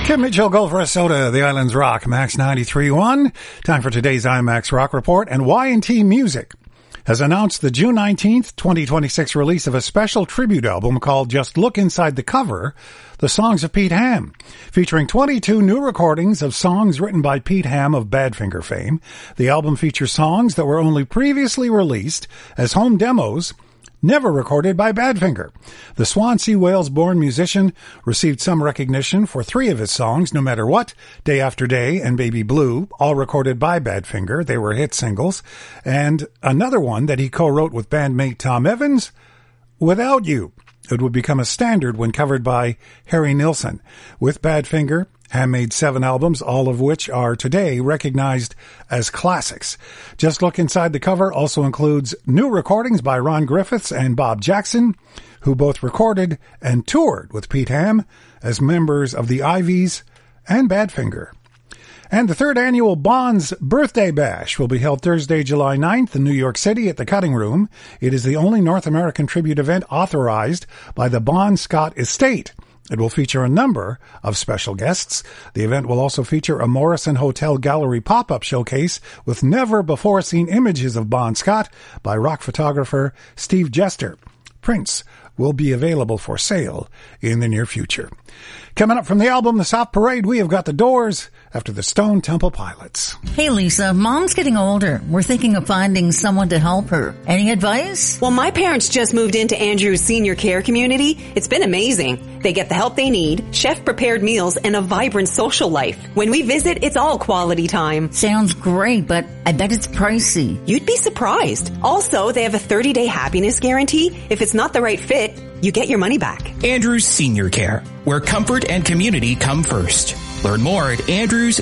Kim Mitchell, Gold for a Soda, The Islands Rock, Max 93.1. Time for today's IMAX Rock Report, and Y&T Music has announced the June 19th, 2026 release of a special tribute album called Just Look Inside the Cover, The Songs of Pete Ham, featuring 22 new recordings of songs written by Pete Ham of Badfinger fame. The album features songs that were only previously released as home demos, never recorded by Badfinger. The Swansea, Wales-born musician received some recognition for 3 of his songs, No Matter What, Day After Day, and Baby Blue, all recorded by Badfinger. They were hit singles. And another one that he co-wrote with bandmate Tom Evans, Without You. It would become a standard when covered by Harry Nilsson. With Badfinger, Ham made 7 albums, all of which are today recognized as classics. Just Look Inside the Cover also includes new recordings by Ron Griffiths and Bob Jackson, who both recorded and toured with Pete Ham as members of the Ivies and Badfinger. And the 3rd annual Bonds Birthday Bash will be held Thursday, July 9th in New York City at the Cutting Room. It is the only North American tribute event authorized by the Bon Scott Estate. It will feature a number of special guests. The event will also feature a Morrison Hotel Gallery pop-up showcase with never-before-seen images of Bon Scott by rock photographer Steve Jester. Prints will be available for sale in the near future. Coming up from the album The South Parade, we have got The Doors after the Stone Temple Pilots. Hey, Lisa, Mom's getting older. We're thinking of finding someone to help her. Any advice? Well, my parents just moved into Andrew's senior care community. It's been amazing. They get the help they need, chef-prepared meals, and a vibrant social life. When we visit, it's all quality time. Sounds great, but I bet it's pricey. You'd be surprised. Also, they have a 30-day happiness guarantee. If it's not the right fit, you get your money back. Andrews Senior Care, where comfort and community come first. Learn more at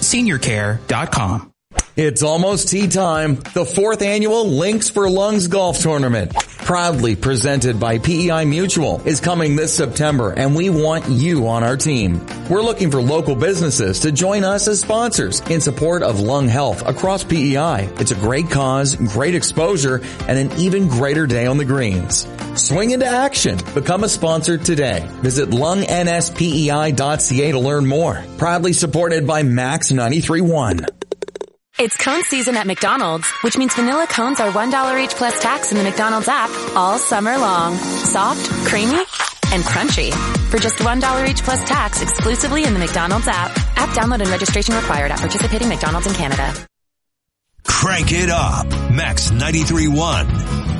andrewsseniorcare.com. It's almost tea time. The 4th annual Links for Lungs Golf Tournament, proudly presented by PEI Mutual, is coming this September, and we want you on our team. We're looking for local businesses to join us as sponsors in support of lung health across PEI. It's a great cause, great exposure, and an even greater day on the greens. Swing into action. Become a sponsor today. Visit lungNSPEI.ca to learn more. Proudly supported by Max 93.1. It's cone season at McDonald's, which means vanilla cones are $1 each plus tax in the McDonald's app all summer long. Soft, creamy, and crunchy. For just $1 each plus tax exclusively in the McDonald's app. App download and registration required at participating McDonald's in Canada. Crank it up. Max 93.1.